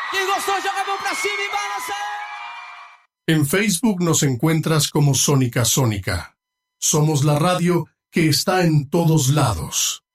Quem gostou, joga a mão pra cima e balança! En Facebook nos encuentras como Sónica Sónica. Somos la radio que está en todos lados.